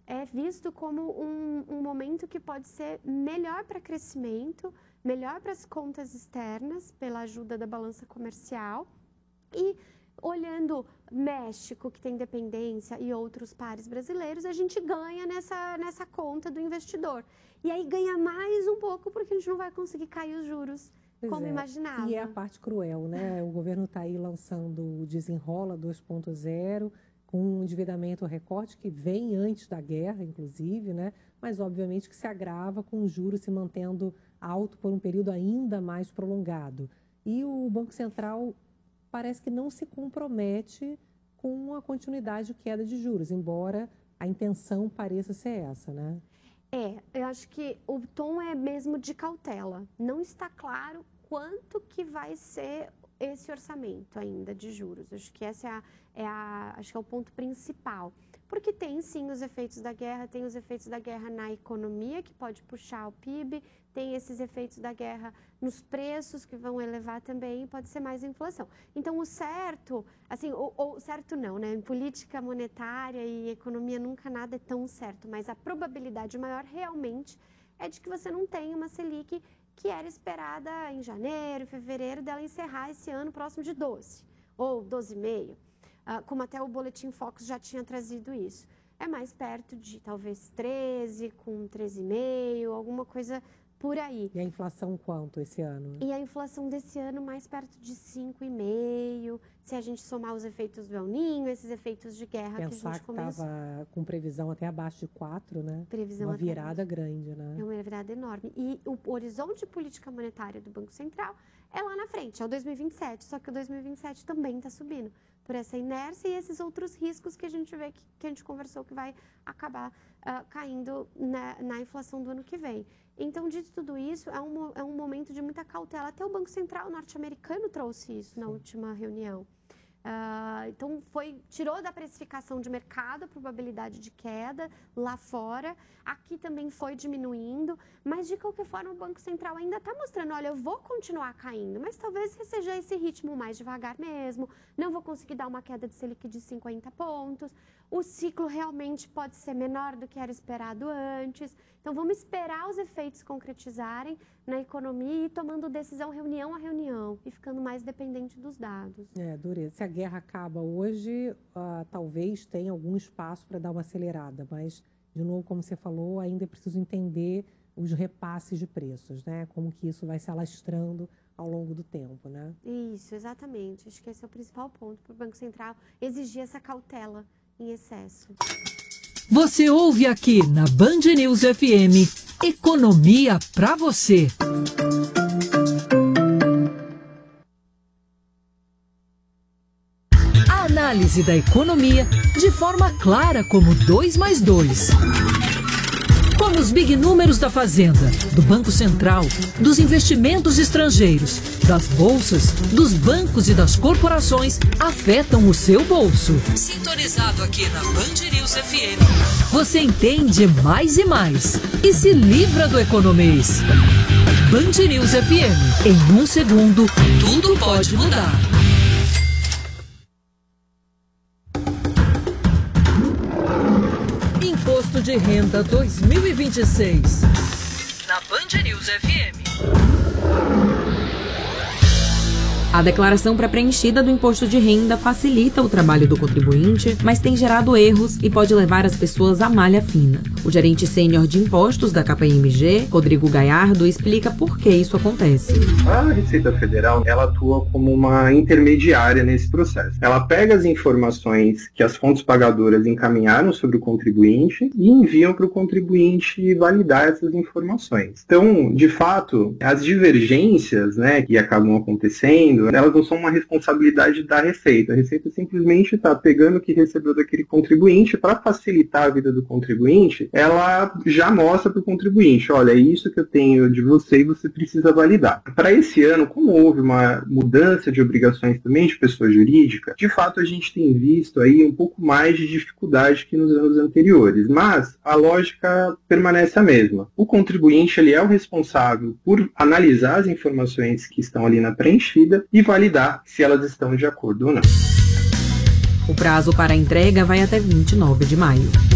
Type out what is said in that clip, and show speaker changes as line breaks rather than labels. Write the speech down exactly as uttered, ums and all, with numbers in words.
é visto como um, um momento que pode ser melhor para crescimento, melhor para as contas externas, pela ajuda da balança comercial. E olhando México, que tem dependência, e outros pares brasileiros, a gente ganha nessa, nessa conta do investidor. E aí ganha mais um pouco, porque a gente não vai conseguir cair os juros
pois
como
é.
imaginava.
E é a parte cruel, né? O governo está aí lançando o Desenrola dois ponto zero, com um endividamento recorde que vem antes da guerra, inclusive, né? Mas obviamente que se agrava com o juros se mantendo alto por um período ainda mais prolongado. E o Banco Central parece que não se compromete com a continuidade de queda de juros, embora a intenção pareça ser essa, né?
É, eu acho que o tom é mesmo de cautela. Não está claro quanto que vai ser esse orçamento ainda de juros. Acho que esse é, a, é, a, acho que é o ponto principal. Porque tem sim os efeitos da guerra, tem os efeitos da guerra na economia, que pode puxar o P I B, tem esses efeitos da guerra nos preços, que vão elevar também, pode ser mais inflação. Então, o certo, assim, ou, ou certo não, né? Em política monetária e economia nunca nada é tão certo, mas a probabilidade maior realmente é de que você não tenha uma Selic que era esperada em janeiro, fevereiro, dela encerrar esse ano próximo de doze, ou doze vírgula cinco. Uh, como até o Boletim Focus já tinha trazido isso. É mais perto de talvez treze, com treze vírgula cinco, alguma coisa por aí.
E a inflação quanto esse ano?
E a inflação desse ano mais perto de cinco vírgula cinco, se a gente somar os efeitos do El Niño, esses efeitos de guerra
Pensar
que a gente começou.
Pensar que estava com previsão até abaixo de quatro, né?
Previsão
uma
até
virada
abaixo.
grande, né?
É uma virada enorme. E o horizonte de política monetária do Banco Central é lá na frente, é o dois mil e vinte e sete, só que o dois mil e vinte e sete também está subindo por essa inércia e esses outros riscos que a gente vê, que, que a gente conversou, que vai acabar uh, caindo na, na inflação do ano que vem. Então, dito tudo isso, é um, é um momento de muita cautela. Até o Banco Central norte-americano trouxe isso na
Sim.
última reunião. Uh, então, foi, tirou da precificação de mercado a probabilidade de queda lá fora. Aqui também foi diminuindo, mas de qualquer forma o Banco Central ainda está mostrando, olha, eu vou continuar caindo, mas talvez seja esse ritmo mais devagar mesmo, não vou conseguir dar uma queda de Selic de cinquenta pontos, o ciclo realmente pode ser menor do que era esperado antes, então vamos esperar os efeitos concretizarem na economia e ir tomando decisão reunião a reunião e ficando mais dependente dos dados.
É, dureza. Se a guerra acaba hoje, uh, talvez tenha algum espaço para dar uma acelerada, mas, de novo, como você falou, ainda é preciso entender os repasses de preços, né? Como que isso vai se alastrando ao longo do tempo, né?
Isso, exatamente. Acho que esse é o principal ponto para o Banco Central exigir essa cautela em excesso.
Você ouve aqui na Band News F M, Economia para você. A análise da economia de forma clara como dois mais dois. Como os big números da Fazenda, do Banco Central, dos investimentos estrangeiros, das bolsas, dos bancos e das corporações afetam o seu bolso. Sintonizado aqui na Band News F M, você entende mais e mais e se livra do economês. Band News F M, em um segundo, tudo pode mudar. Imposto de Renda dois mil e vinte e seis. Na Band News F M.
A declaração pré-preenchida do imposto de renda facilita o trabalho do contribuinte, mas tem gerado erros e pode levar as pessoas à malha fina. O gerente sênior de impostos da K P M G, Rodrigo Gaiardo, explica por que isso acontece.
A Receita Federal, ela atua como uma intermediária nesse processo. Ela pega as informações que as fontes pagadoras encaminharam sobre o contribuinte e enviam para o contribuinte validar essas informações. Então, de fato, as divergências, né, que acabam acontecendo, elas não são uma responsabilidade da Receita. A Receita simplesmente está pegando o que recebeu daquele contribuinte para facilitar a vida do contribuinte, ela já mostra para o contribuinte, olha, é isso que eu tenho de você e você precisa validar. Para esse ano, como houve uma mudança de obrigações também de pessoa jurídica, de fato a gente tem visto aí um pouco mais de dificuldade que nos anos anteriores, mas a lógica permanece a mesma. O contribuinte ele é o responsável por analisar as informações que estão ali na preenchida e validar se elas estão de acordo ou não.
O prazo para a entrega vai até vinte e nove de maio.